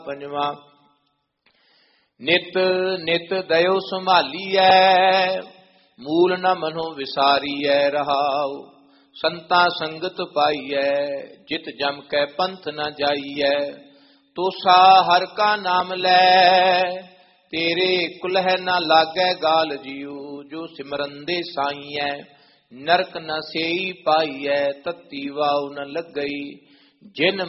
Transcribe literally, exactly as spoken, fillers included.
ਪੰਜਵਾਂ। ਨਿਤ ਨਿਤ ਦਇਓ ਸੰਭਾਲੀਐ, ਮੂਲ ਨ ਮਨੋ ਵਿਸਾਰੀਐ ਰਹਾਉ। ਸੰਤਾ ਸੰਗਤ ਪਾਈਐ, ਜਿਤ ਜਮ ਕੈ ਪੰਥ ਨ ਜਾਈਐ। ਤੋਸਾ ਹਰ ਕਾ ਨਾਮ ਲੈ, ਤੇਰੇ ਕੁਲਹਿ ਨ ਲਾਗੈ ਗਾਲ ਜੀਉ। ਜੋ ਸਿਮਰੰਦੇ ਸਾਈਐ, ਨਰਕ ਨ ਸੇਈ ਪਾਈਐ। ਤਤੀ ਵਾਉ ਨ ਲੱਗਈ, ਜਿਨ